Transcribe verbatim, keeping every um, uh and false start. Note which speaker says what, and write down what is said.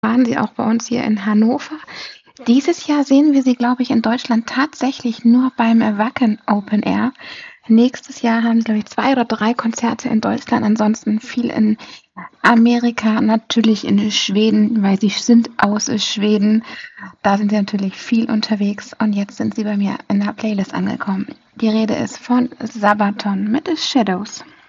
Speaker 1: Waren sie auch bei uns hier in Hannover. Dieses Jahr sehen wir sie, glaube ich, in Deutschland tatsächlich nur beim Wacken Open Air. Nächstes Jahr haben sie, glaube ich, zwei oder drei Konzerte in Deutschland, ansonsten viel in Amerika, natürlich in Schweden, weil sie sind aus Schweden. Da sind sie natürlich viel unterwegs und jetzt sind sie bei mir in der Playlist angekommen. Die Rede ist von Sabaton mit Shadows.